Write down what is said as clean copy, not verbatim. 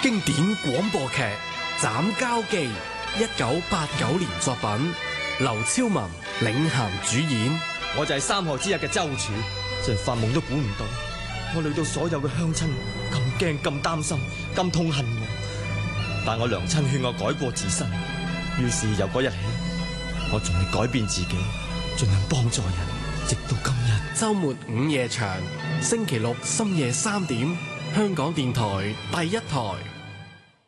經典廣播劇《斬交記》，1989年作品，劉超文領銜主演。 我就係3河之日嘅周處，真係發夢都估唔到，我累到所有嘅鄉親咁驚、咁擔心、咁痛恨我。但我娘親勸我改過自新，於是由嗰日起，我盡力改變自己，盡量幫助人，直到今日。 周末午夜場，星期六深夜3點，香港電台第1台。